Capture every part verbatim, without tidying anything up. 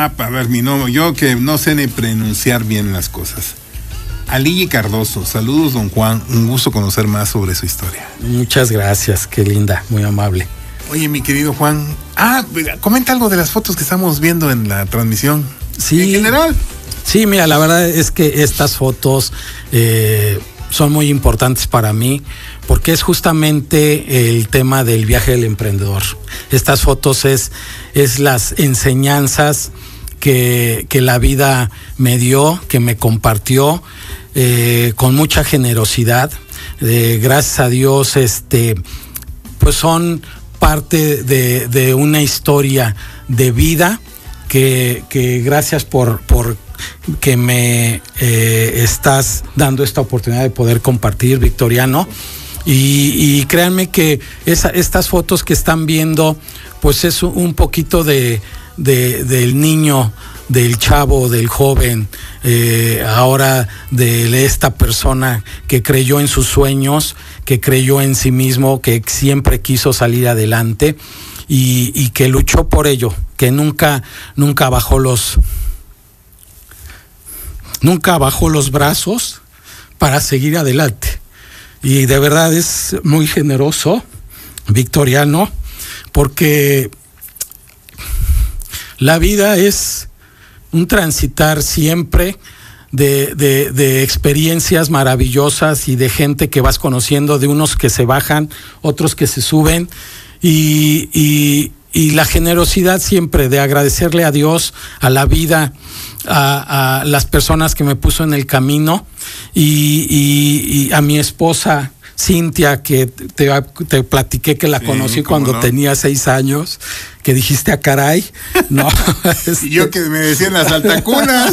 Ah, a ver, mi nombre, yo que no sé ni pronunciar bien las cosas. Aligi Cardoso, saludos don Juan, un gusto conocer más sobre su historia. Muchas gracias, qué linda, muy amable. Oye, mi querido Juan, ah, comenta algo de las fotos que estamos viendo en la transmisión. Sí. En general. Sí, mira, la verdad es que estas fotos eh, son muy importantes para mí porque es justamente el tema del viaje del emprendedor. Estas fotos es, es las enseñanzas que, que la vida me dio, que me compartió eh, con mucha generosidad. Eh, gracias a Dios, este, pues son parte de, de una historia de vida que, que gracias por, por que me eh, estás dando esta oportunidad de poder compartir, Victoriano. Y, y créanme que esa, estas fotos que están viendo, pues es un poquito de, de del niño, del chavo, del joven, eh, ahora de esta persona que creyó en sus sueños, que creyó en sí mismo, que siempre quiso salir adelante y, y que luchó por ello, que nunca, nunca bajó los, nunca bajó los brazos para seguir adelante. Y de verdad es muy generoso, Victoriano, porque la vida es un transitar siempre de, de, de experiencias maravillosas y de gente que vas conociendo, de unos que se bajan, otros que se suben, y, y, y la generosidad siempre de agradecerle a Dios, a la vida, a, a las personas que me puso en el camino, y, y, y a mi esposa Cintia, que te, te platiqué que la sí, conocí cuando no. tenía seis años, que dijiste a caray, no. Y yo que me decían las altacunas.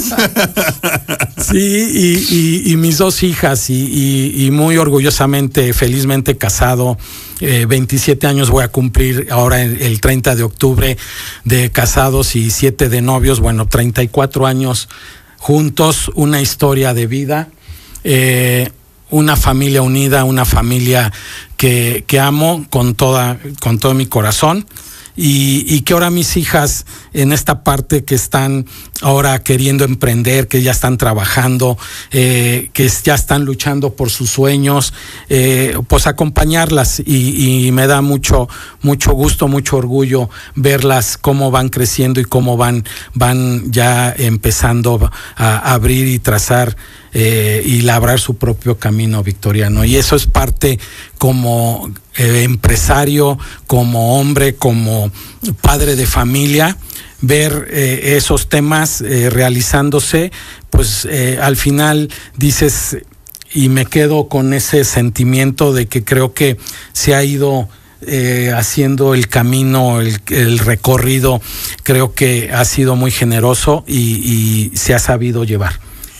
Sí, y, y, y mis dos hijas, y, y, y muy orgullosamente, felizmente casado, eh, veintisiete años voy a cumplir ahora el, el treinta de octubre de casados y siete de novios, bueno, treinta y cuatro años juntos, una historia de vida, eh, una familia unida, una familia que, que amo con toda, con todo mi corazón. Y, y que ahora mis hijas en esta parte que están ahora queriendo emprender, que ya están trabajando, eh, que ya están luchando por sus sueños, eh, pues acompañarlas y, y me da mucho mucho gusto, mucho orgullo verlas cómo van creciendo y cómo van van ya empezando a abrir y trazar eh, y labrar su propio camino, Victoriano. Y eso es parte como eh, empresario, como hombre, como padre de familia, ver eh, esos temas eh, realizándose, pues eh, al final dices, y me quedo con ese sentimiento de que creo que se ha ido eh, haciendo el camino, el, el recorrido, creo que ha sido muy generoso y, y se ha sabido llevar.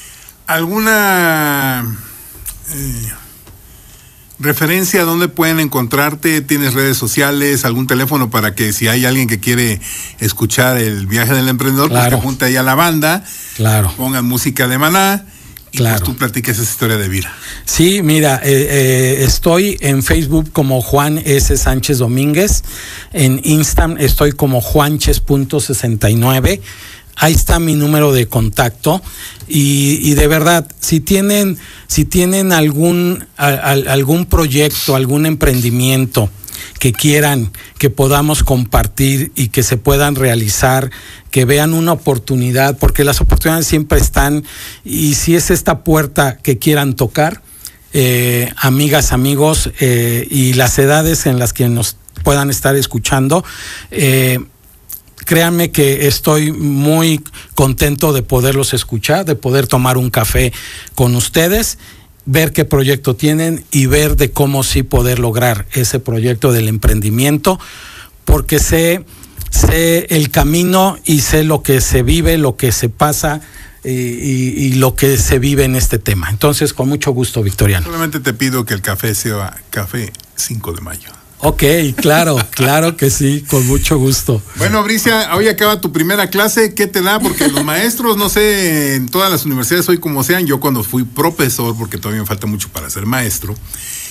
¿Alguna eh, referencia a dónde pueden encontrarte? ¿Tienes redes sociales, algún teléfono para que si hay alguien que quiere escuchar el viaje del emprendedor, claro, pues que junte ahí a la banda, claro, pongan música de Maná y claro, pues tú platiques esa historia de vida? Sí, mira, eh, eh, estoy en Facebook como Juan S. Sánchez Domínguez, en Instagram estoy como juanches punto sesenta y nueve. Ahí está mi número de contacto y, y de verdad, si tienen, si tienen algún, a, a, algún proyecto, algún emprendimiento que quieran que podamos compartir y que se puedan realizar, que vean una oportunidad, porque las oportunidades siempre están, y si es esta puerta que quieran tocar, eh, amigas, amigos, eh, y las edades en las que nos puedan estar escuchando, eh, créanme que estoy muy contento de poderlos escuchar, de poder tomar un café con ustedes, ver qué proyecto tienen y ver de cómo sí poder lograr ese proyecto del emprendimiento, porque sé, sé el camino y sé lo que se vive, lo que se pasa y, y, y lo que se vive en este tema. Entonces, con mucho gusto, Victoriano. Solamente te pido que el café sea café cinco de mayo. Ok, claro, claro que sí, con mucho gusto. Bueno, Bricia, hoy acaba tu primera clase, ¿qué te da? Porque los maestros, no sé, en todas las universidades hoy como sean, yo cuando fui profesor, porque todavía me falta mucho para ser maestro,